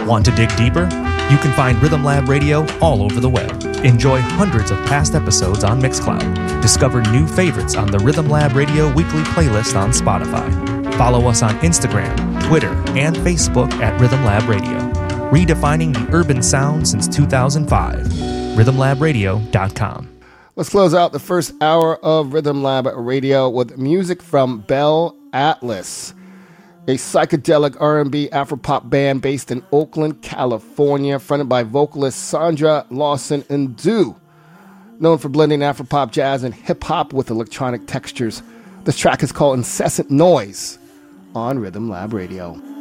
Want to dig deeper? You can find Rhythm Lab Radio all over the web. Enjoy hundreds of past episodes on Mixcloud. Discover new favorites on the Rhythm Lab Radio weekly playlist on Spotify. Follow us on Instagram, Twitter, and Facebook at Rhythm Lab Radio. Redefining the urban sound since 2005. RhythmLabRadio.com. Let's close out the first hour of Rhythm Lab Radio with music from Bell Atlas, a psychedelic R&B Afropop band based in Oakland, California, fronted by vocalist Sandra Lawson Ndu. Known for blending Afropop, jazz, and hip-hop with electronic textures. This track is called Incessant Noise on Rhythm Lab Radio.